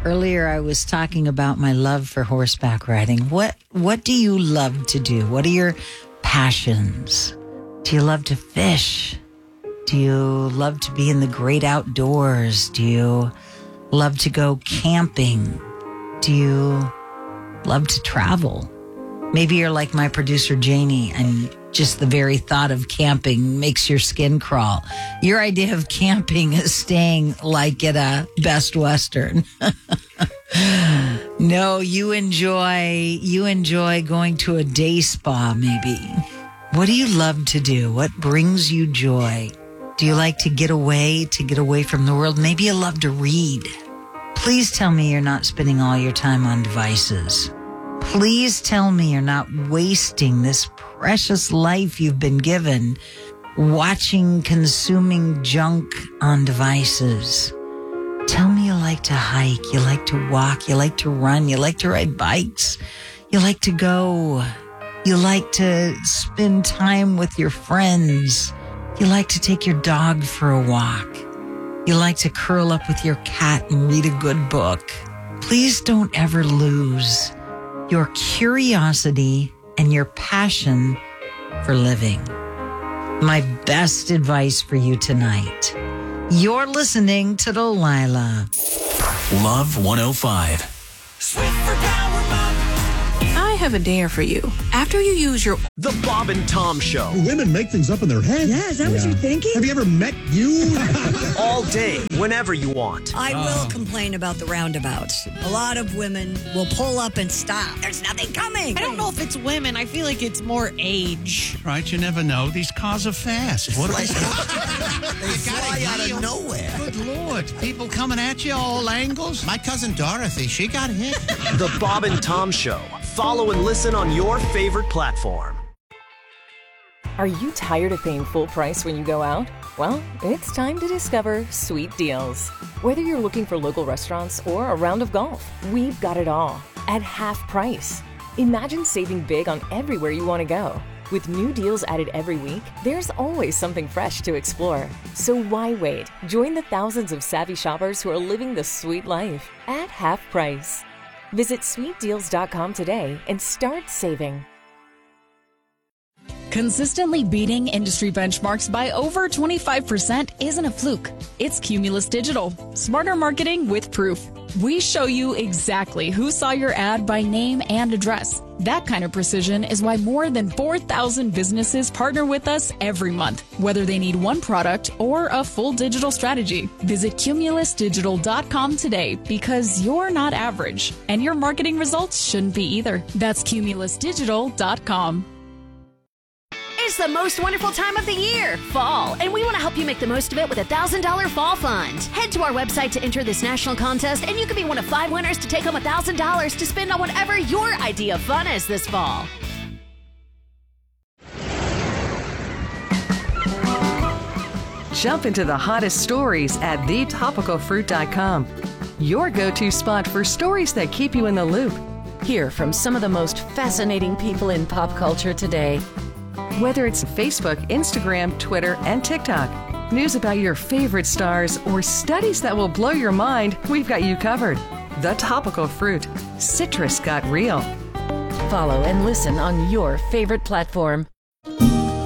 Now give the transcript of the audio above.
Earlier, I was talking about my love for horseback riding. What do you love to do? What are your passions? Do you love to fish? Do you love to be in the great outdoors? Do you love to go camping? Do you love to travel? Maybe you're like my producer, Janie, and just the very thought of camping makes your skin crawl. Your idea of camping is staying like at a Best Western. No, you enjoy going to a day spa, maybe. What do you love to do? What brings you joy? Do you like to get away from the world? Maybe you love to read. Please tell me you're not spending all your time on devices. Please tell me you're not wasting this precious life you've been given consuming junk on devices. Tell me you like to hike, you like to walk, you like to run, you like to ride bikes, you like to go, you like to spend time with your friends, you like to take your dog for a walk, you like to curl up with your cat and read a good book. Please don't ever lose your curiosity and your passion for living. My best advice for you tonight. You're listening to Delilah. Love 105. Sweet for Power Mom. I have a dare for you. After you use your... The Bob and Tom Show. Women make things up in their head. Yeah, is that what you're thinking? Have you ever met you? All day, whenever you want. I will complain about the roundabouts. A lot of women will pull up and stop. There's nothing coming. I don't know if it's women. I feel like it's more age. Right, you never know. These cars are fast. What They fly out of nowhere. Good Lord. People coming at you all angles. My cousin Dorothy, she got hit. The Bob and Tom Show. Follow and listen on your favorite platform. Are you tired of paying full price when you go out? Well, it's time to discover Sweet Deals. Whether you're looking for local restaurants or a round of golf, we've got it all at half price. Imagine saving big on everywhere you want to go. With new deals added every week, there's always something fresh to explore. So why wait? Join the thousands of savvy shoppers who are living the sweet life at half price. Visit sweetdeals.com today and start saving. Consistently beating industry benchmarks by over 25% isn't a fluke. It's Cumulus Digital. Smarter marketing with proof. We show you exactly who saw your ad by name and address. That kind of precision is why more than 4,000 businesses partner with us every month, whether they need one product or a full digital strategy. Visit cumulusdigital.com today because you're not average, and your marketing results shouldn't be either. That's cumulusdigital.com. It's the most wonderful time of the year, fall, and we want to help you make the most of it with a $1,000 fall fund. Head to our website to enter this national contest, and you could be one of 5 winners to take home $1,000 to spend on whatever your idea of fun is this fall. Jump into the hottest stories at thetopicalfruit.com. Your go-to spot for stories that keep you in the loop. Hear from some of the most fascinating people in pop culture today. Whether it's Facebook, Instagram, Twitter, and TikTok, news about your favorite stars, or studies that will blow your mind, we've got you covered. The Topical Fruit. Citrus got real. Follow and listen on your favorite platform.